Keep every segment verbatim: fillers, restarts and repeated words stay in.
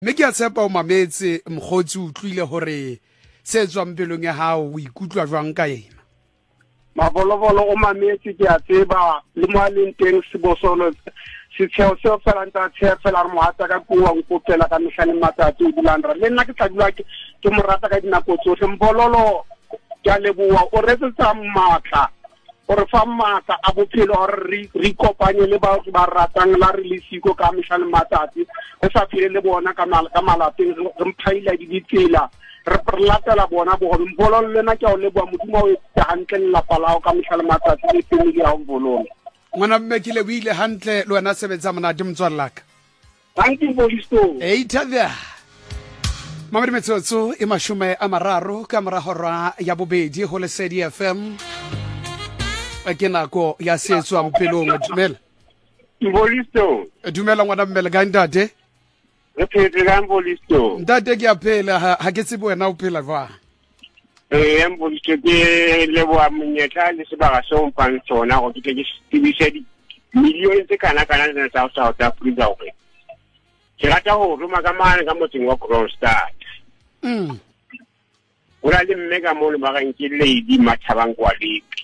mme ke a tshepa o mametse mokgotsi o utlwile hore se tswang pelong ya hao o ikutlwa jwang ka yena. Mabolobolo o mametse ke a tseba le mo aleng teng sebosolo se tsheo se fela ntse tsheo fela re mo hata ka kuwa nkopela ka mehlane matsatsi o bulandra le nna ke tla dula ke ke mo rata ka dinako tsohle. Mbololo ke a leboha o retsetsa matla gore fa matla a bophelo re re kopanye le ba ba ratang la re le siko ka mehlane matsatsi re sa phele le bona ka mala ka malapeng re mphaila di ditsela re latela bona bo Mbololo le nna ke a o leboha modimo o etsa hantle la palao ka mehlale matsatsi le family ya Mbololo. Ngwana mme ke le buile hantle le wena sebetsa monate motswallaka. Thank you Bolisto. Hey Tavia. Mamadi metsotso e mashume a mararo ka mora hora ya bobedi ho Lesedi F M. Ke nako ya setswa mpelong dumela. Bolisto. Dumela ngwana mme le ga ntate. Re phetse ka Bolisto. Ntate ke a phela ha ke tsebo wena o phela jwang. Eh Bolisto ke le boa monyetla le sebaka se o mpang tsona go ke ke tibise di milione tse kana kana tsa South Africa o ke. Ke rata ho roma ka mane ka motseng wa Kroonstad. Mm. Ora le mme ka mo le ba ga nke Lady Mathabang kwa leki.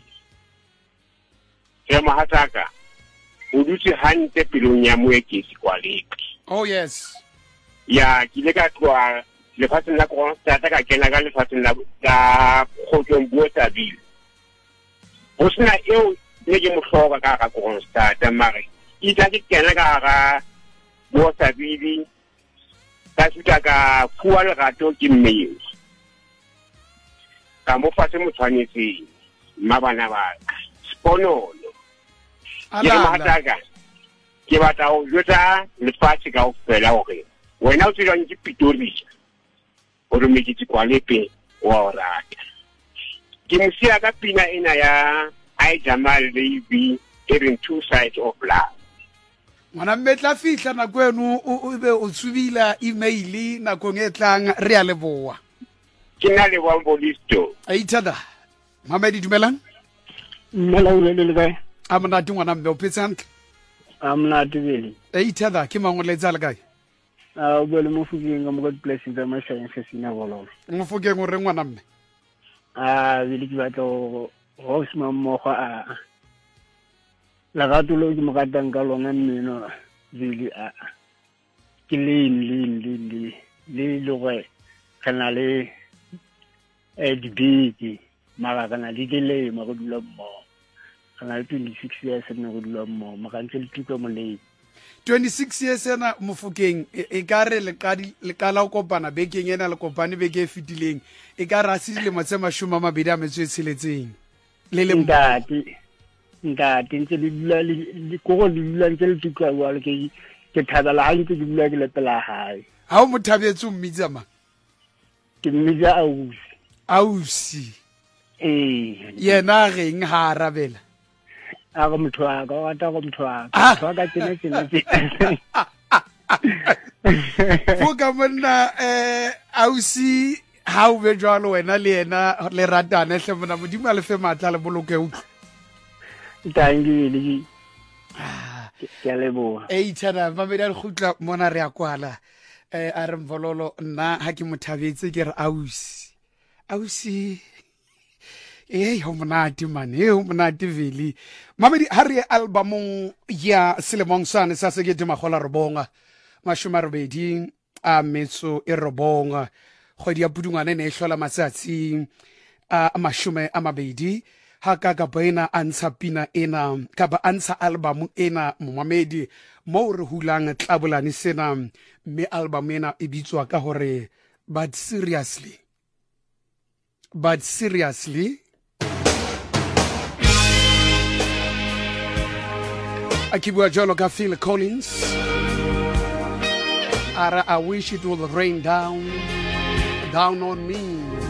Ke mahataka. O dutse hantle pelong ya moekesi kwa leki. Oh yes. Ya ke le ka tloa lefatsheng la Kroonstad ka kena ka lefatsheng la ka Kgotsong Botshabile. Ho sena eo ne ke mohloka ka ga Kroonstad mare e tla ke kena ka ga Botshabile ka suta ka fuwa lerato ke mmeo ka mo fa se motshwanetse mabana ba Sponolo ke mahataka ke batla ho jwetsa lefatshe ka ofela hore wena o tsela nke Pretoria o re mekitse kwa lepe wa o rata ke mosia ka pina ena ya I Jamal Levy e two sides of love. Ngwana mme tla fihla na kwenu o be o tsubila email na go ngetlang re a leboa. Ke na le wa Bolisto. A ithada. Mamedi dumelang? Mmela o le le kae? A monate ngwana mme o phetse hantle. A monate bele. A ithada ke mangoletsa le kae? A o bele mo Fukeng ka mo God blessing tsa ma science sina bololo. Mo Fukeng o re ngwana mme? A bele ke batla go go sima mmogo a la gato lo ke mo gatang ka lona mmeno bele a ke leng leng leng le le go kana le e dibiki mara kana le dile mo go dula mmo kana le twenty-six years nna go dula mmo maka ntse le tuka mo le twenty-six years ena mo Fukeng e ka re le qadi le kala o kopana bekeng ena le kopane beke e fitileng e ka ra se le motse mashuma mabedi a metse tseletseng le le ndati ndati ntse le dula le go le dula ntse le tuka wa le ke ke thabela ha ntse ke dula ke le pela hae ha o mothabetse o mmitsa ma ke mmitsa ausi ausi eh yena reng ha arabela a go motho wa ka wa ta go motho wa ka ka tsene tsene Fuka monna eh ausi ha o be jwalo wena le yena le ratane hle mona modimo le fe matla le boloke utlwe tangile ke lebo e itshana mamedi a khutla mona re a kwala eh a re Mbololo nna ha ke mothabetse ke re ausi ausi eh ho monate man eh ho monate veli mamedi ha re albumong ya selemong sane sa se ke di magola re bonga mashuma robedi a metso e robonga kgwedi ya Pudungwane ne e hlola matsatsi a mashume a mabedi ha ka ka bona a ntsha pina ena ka ba antsha album ena momamedi mo re hulang tlabolane sena mme album ena e bitswa ka hore but seriously but seriously akibua jolo ka Phil Collins Ara, I wish it would rain down down on me